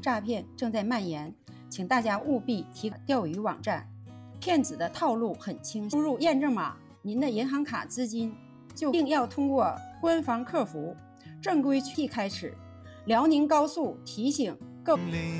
诈骗正在蔓延，请大家务必提高钓鱼网站。骗子的套路很清晰，输入验证码，您的银行卡资金就一定要通过官方客服正规渠道开始。辽宁高速提醒各位。